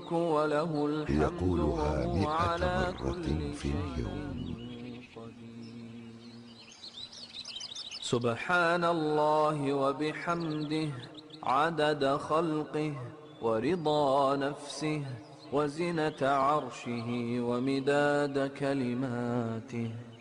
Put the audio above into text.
الملك وله الحمد يقولها وهو 100 على مرة كل في اليوم. شيء قدير. سبحان الله وبحمده عدد خلقه ورضا نفسه وزنة عرشه ومداد كلماته.